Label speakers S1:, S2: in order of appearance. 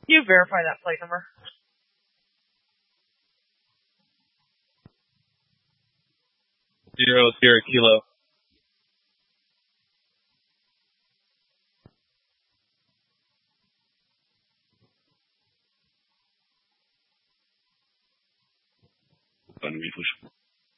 S1: You verify that plate number.
S2: Zero Sierra Kilo. Push.